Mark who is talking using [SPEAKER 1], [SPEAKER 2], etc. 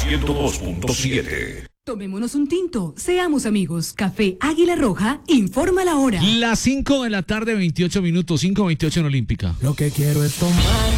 [SPEAKER 1] 102.7.
[SPEAKER 2] Tomémonos un tinto, seamos amigos. Café Águila Roja informa la hora.
[SPEAKER 3] Las 5 de la tarde, 28 minutos, 5:28 en Olímpica.
[SPEAKER 4] Lo que quiero es tomar